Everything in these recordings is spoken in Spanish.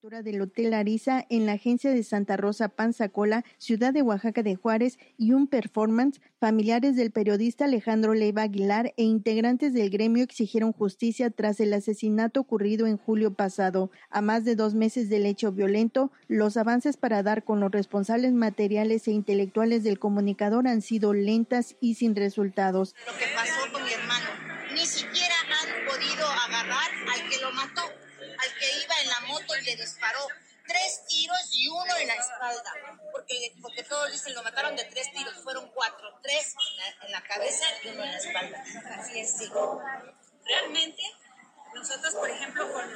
directora del Hotel Ariza en la agencia de Santa Rosa Panzacola, ciudad de Oaxaca de Juárez, y un performance, familiares del periodista Alejandro Leiva Aguilar e integrantes del gremio exigieron justicia tras el asesinato ocurrido en julio pasado. A más de 2 meses del hecho violento, los avances para dar con los responsables materiales e intelectuales del comunicador han sido lentas y sin resultados. Lo que pasó con mi hermano, ni siquiera han podido agarrar al que lo mató, al que iba en la moto y le disparó 3 tiros y uno en la espalda, porque todos dicen lo mataron de 3 tiros, fueron 4, 3 en la cabeza y uno en la espalda. Así es, sí. Realmente, nosotros, por ejemplo, con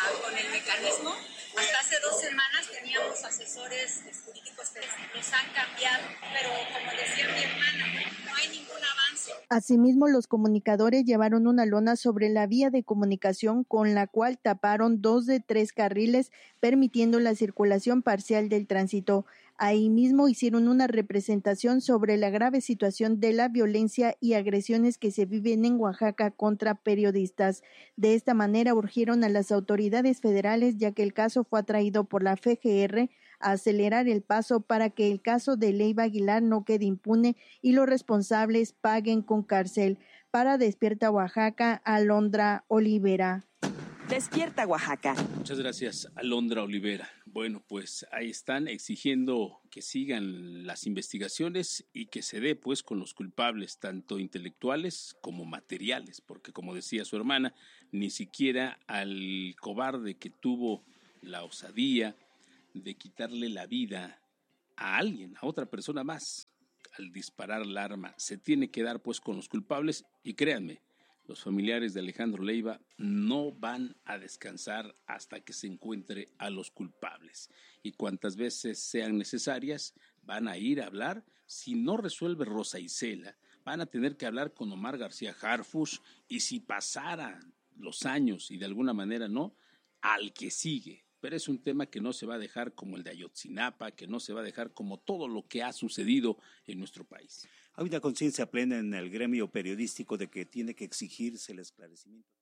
el mecanismo, hasta hace 2 semanas teníamos asesores jurídicos que nos han cambiado, pero como decía mi hermana, no hay ningún avance. Asimismo, los comunicadores llevaron una lona sobre la vía de comunicación con la cual taparon 2 de 3 carriles, permitiendo la circulación parcial del tránsito. Ahí mismo hicieron una representación sobre la grave situación de la violencia y agresiones que se viven en Oaxaca contra periodistas. De esta manera urgieron a las autoridades federales, ya que el caso fue atraído por la FGR, a acelerar el paso para que el caso de Leiva Aguilar no quede impune y los responsables paguen con cárcel. Para Despierta Oaxaca, Alondra Olivera. Despierta Oaxaca. Muchas gracias, Alondra Olivera. Bueno, pues ahí están exigiendo que sigan las investigaciones y que se dé pues con los culpables, tanto intelectuales como materiales, porque como decía su hermana, ni siquiera al cobarde que tuvo la osadía de quitarle la vida a alguien, a otra persona más, al disparar el arma, se tiene que dar pues con los culpables y créanme, los familiares de Alejandro Leiva no van a descansar hasta que se encuentre a los culpables. Y cuantas veces sean necesarias, van a ir a hablar. Si no resuelve Rosa Isela, van a tener que hablar con Omar García Harfuch. Y si pasaran los años y de alguna manera no, al que sigue. Pero es un tema que no se va a dejar como el de Ayotzinapa, que no se va a dejar como todo lo que ha sucedido en nuestro país. Hay una conciencia plena en el gremio periodístico de que tiene que exigirse el esclarecimiento.